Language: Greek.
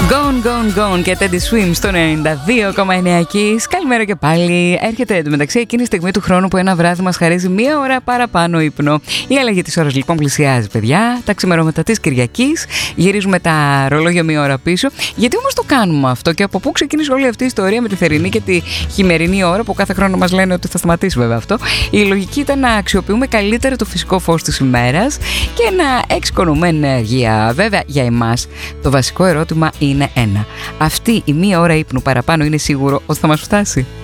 Gone, gone, gone και Teddy Swims στο 92,9 Kiss. Καλημέρα και πάλι. Έρχεται εντωμεταξύ εκείνη η στιγμή του χρόνου που ένα βράδυ μας χαρίζει μία ώρα παραπάνω ύπνο. Η αλλαγή της ώρας λοιπόν πλησιάζει, παιδιά. Τα ξημερώματα της Κυριακής. Γυρίζουμε τα ρολόγια μία ώρα πίσω. Γιατί όμως το κάνουμε αυτό και από πού ξεκίνησε όλη αυτή η ιστορία με τη θερινή και τη χειμερινή ώρα που κάθε χρόνο μας λένε ότι θα σταματήσει βέβαια αυτό. Η λογική ήταν να αξιοποιούμε καλύτερα το φυσικό φως της ημέρας και να εξοικονομούμε ενέργεια. Βέβαια για εμάς το βασικό ερώτημα είναι ένα. Αυτή η μία ώρα ύπνου παραπάνω είναι σίγουρο ότι θα μας φτάσει?